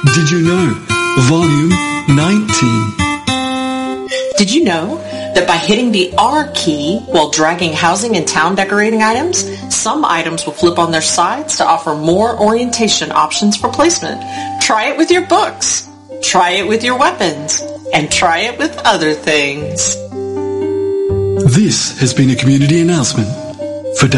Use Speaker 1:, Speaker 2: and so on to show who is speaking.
Speaker 1: Did you know? Volume 19.
Speaker 2: Did you know that by hitting the R key while dragging housing and town decorating items, some items will flip on their sides to offer more orientation options for placement? Try it with your books. Try it with your weapons. And try it with other things.
Speaker 1: This has been a community announcement